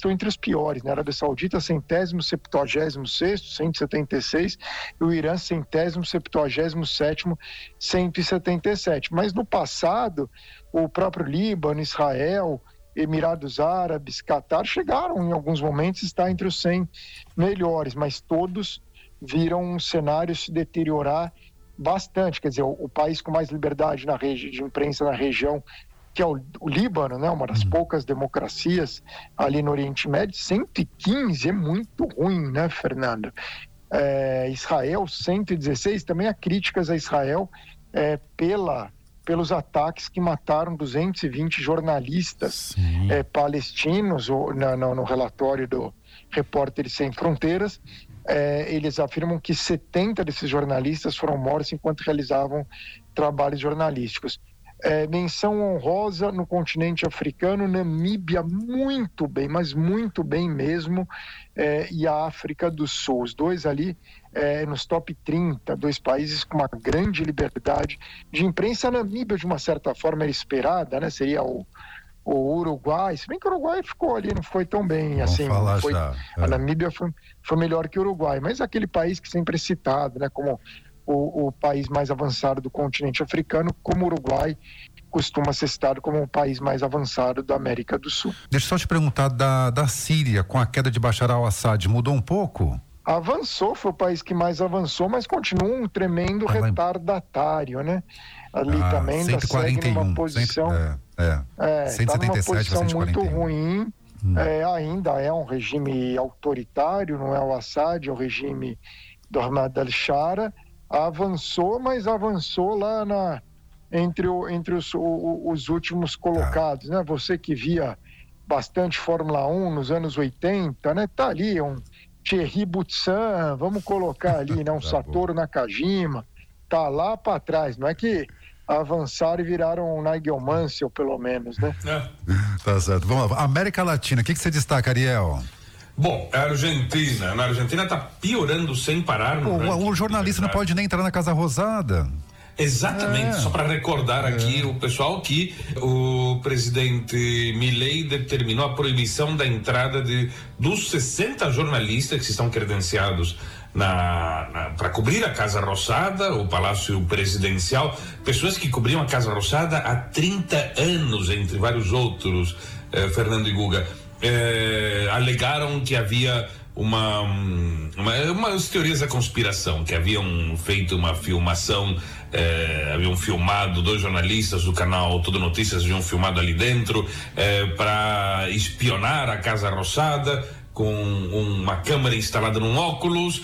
estão entre os piores, né? A Arábia Saudita, 176º, 176, e o Irã, 177º, 177. Mas no passado, o próprio Líbano, Israel, Emirados Árabes, Catar, chegaram em alguns momentos a estar entre os 100 melhores, mas todos viram um cenário se deteriorar bastante. Quer dizer, o país com mais liberdade de imprensa na região, que é o Líbano, né, uma das poucas democracias ali no Oriente Médio, 115 é muito ruim, né, Fernando? Israel, 116, também há críticas a Israel pelos ataques que mataram 220 jornalistas palestinos, no relatório do Repórteres Sem Fronteiras. Eles afirmam que 70 desses jornalistas foram mortos enquanto realizavam trabalhos jornalísticos. Menção honrosa no continente africano, Namíbia, muito bem, mas muito bem mesmo, e a África do Sul, os dois ali nos top 30, dois países com uma grande liberdade de imprensa. A Namíbia, de uma certa forma, era esperada, né? Seria o Uruguai, se bem que o Uruguai ficou ali, não foi tão bem assim. A Namíbia foi melhor que o Uruguai, mas aquele país que sempre é citado, né, como o país mais avançado do continente africano, como o Uruguai costuma ser citado como o país mais avançado da América do Sul. Deixa eu só te perguntar da Síria, com a queda de Bashar al-Assad, mudou um pouco? Avançou, foi o país que mais avançou, mas continua um tremendo retardatário, né? Ali também 141, segue numa posição, 177 tá numa posição muito 141. ruim. Ainda é um regime autoritário, não é o Assad, é o regime do Ahmad al-Shara. Avançou, mas avançou lá entre os últimos colocados, né? Você que via bastante Fórmula 1 nos anos 80, né? Tá ali um Thierry Boutsan, vamos colocar ali, né? Um Satoru Nakajima, tá lá para trás, não é que avançaram e viraram um Nigel Mansell, pelo menos, né? Tá certo, vamos lá. América Latina, o que você destaca, Ariel? Bom, a Argentina. Na Argentina está piorando sem parar. O jornalista não pode nem entrar na Casa Rosada. Exatamente, só para recordar aqui o pessoal que o presidente Milei determinou a proibição da entrada dos 60 jornalistas que estão credenciados para cobrir a Casa Rosada, o Palácio Presidencial, pessoas que cobriam a Casa Rosada há 30 anos, entre vários outros, Fernando e Guga. Alegaram que havia umas teorias da conspiração, que haviam feito uma filmação, haviam filmado 2 jornalistas do canal Tudo Notícias, haviam filmado ali dentro para espionar a Casa Rosada com uma câmera instalada num óculos.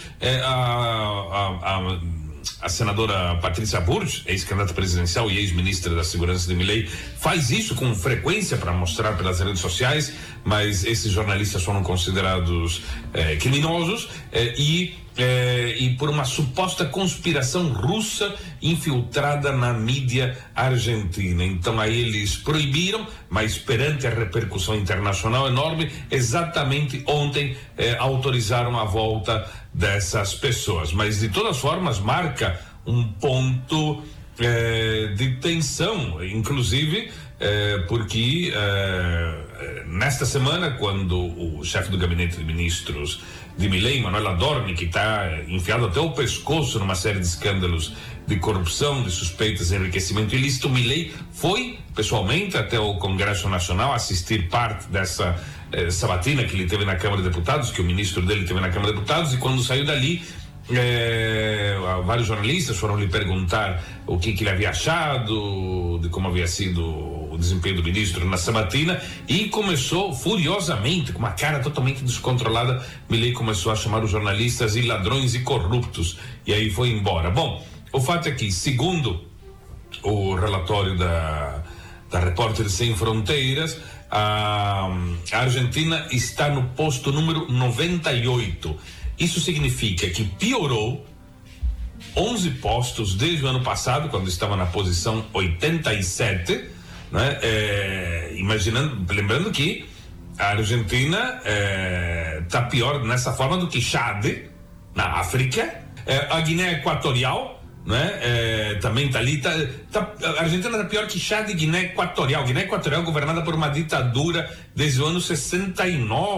A senadora Patrícia Burch, ex-candidata presidencial e ex-ministra da Segurança de Milei, faz isso com frequência para mostrar pelas redes sociais, mas esses jornalistas foram considerados criminosos e por uma suposta conspiração russa infiltrada na mídia argentina. Então aí eles proibiram, mas perante a repercussão internacional enorme, exatamente ontem autorizaram a volta dessas pessoas. Mas de todas formas marca um ponto de tensão, inclusive porque nesta semana, quando o chefe do gabinete de ministros de Milei, Manuel Adorni, que está enfiado até o pescoço numa série de escândalos de corrupção, de suspeitas de enriquecimento ilícito, Milei foi pessoalmente até o Congresso Nacional assistir parte dessa sabatina que ele teve na Câmara de Deputados, que o ministro dele teve na Câmara de Deputados, e quando saiu dali, vários jornalistas foram lhe perguntar o que ele havia achado, de como havia sido o desempenho do ministro na sabatina, e começou furiosamente, com uma cara totalmente descontrolada, Milei começou a chamar os jornalistas de ladrões e corruptos, e aí foi embora. Bom, o fato é que, segundo o relatório da Repórteres Sem Fronteiras, a Argentina está no posto número 98. Isso significa que piorou 11 postos desde o ano passado, quando estava na posição 87, né? Lembrando que a Argentina está pior nessa forma do que Chad, na África, a Guiné Equatorial, né? Também está ali. A Argentina está pior que Chad e Guiné Equatorial. Guiné Equatorial governada por uma ditadura desde o ano 69.